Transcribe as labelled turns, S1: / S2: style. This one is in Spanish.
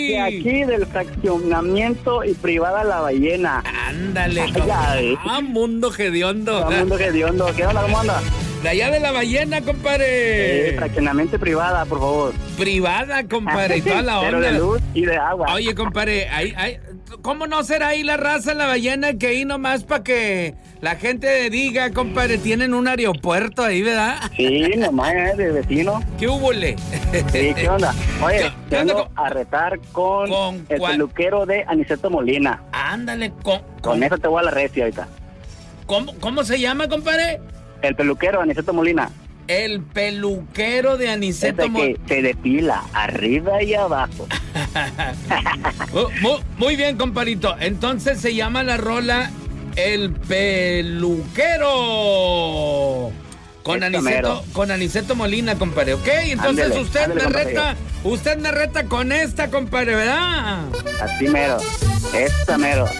S1: De aquí, del fraccionamiento y privada La Ballena.
S2: Ándale,
S1: Ay,
S2: mundo hediondo.
S1: mundo hediondo. ¿Qué onda? ¿Cómo anda?
S2: De allá de La Ballena, compadre.
S1: Fraccionamiento y privada, por favor.
S2: Privada, compadre, y toda la onda.
S1: Pero de luz y de agua.
S2: Oye, compadre, ¿cómo no será ahí la raza en La Ballena que ahí nomás para que la gente diga, compadre, tienen un aeropuerto ahí, ¿verdad?
S1: Sí, nomás de vecino.
S2: ¿Qué húbole?
S1: Sí, ¿qué onda? Oye,
S2: ¿Qué onda
S1: vengo a retar con el
S2: cuál?
S1: peluquero de Aniceto Molina.
S2: Ándale,
S1: Con eso te voy a la recia ahorita.
S2: ¿Cómo se llama, compadre?
S1: El peluquero Aniceto Molina.
S2: El peluquero de Aniceto
S1: Molina. Que se depila arriba y abajo.
S2: Muy bien, compadrito. Entonces se llama la rola El Peluquero. Con Aniceto Molina, compadre, ¿ok? Entonces
S1: ándele,
S2: usted me reta con esta, compadre, ¿verdad?
S1: Así mero, esta mero.